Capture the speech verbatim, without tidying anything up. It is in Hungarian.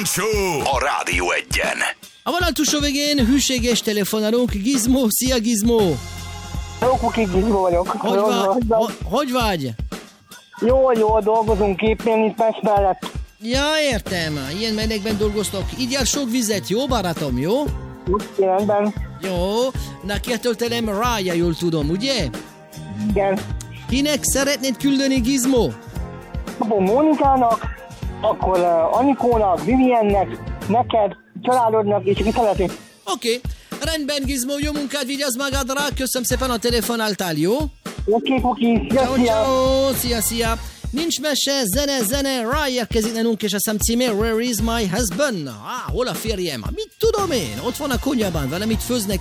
Show a Rádió Egyen. A vonal túlsó végén hűséges telefonálónk Gizmo. Szia Gizmo! Jó, Kuki, Gizmo vagyok. Hogy, Jó, va- jó, ho- hogy vagy? Jó, jó, dolgozunk képén itt Pest mellett. Ja, értem. Ilyen melegben dolgoztok. Igyál sok vizet, jó barátom, jó? Rendben. Jó. Na, kitöltelem Rája, jól tudom, ugye? Igen. Kinek szeretnéd küldeni, Gizmo? Akkor Mónikának, akkor uh, Anikónak, Viviennek, neked, családodnak és ki szereti. Oké. Okay. Rendben, Gizmo, jó munkát, vigyázz magadra. Köszönöm szépen a telefonáltál, jó? Oké, Kuki, szia, Ciao, szia. ciao, szia, szia. Nincs mese, zene, zene, Rá érkezik nálunk, és a szám címe Where is my husband? Ah, hol a férjem? Mit tudom én? Ott van a konyhában, vele mit főznek.